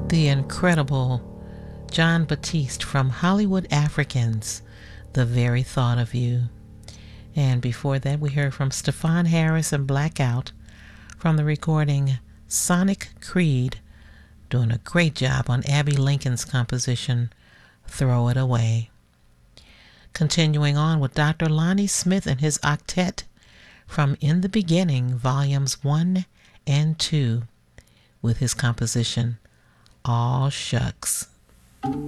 the incredible Jon Batiste from Hollywood Africans, The Very Thought of You. And before that, we heard from Stefon Harris and Blackout from the recording Sonic Creed, doing a great job on Abbey Lincoln's composition, Throw It Away. Continuing on with Dr. Lonnie Smith and his octet from In the Beginning, Volumes 1 and 2, with his composition, All Shucks.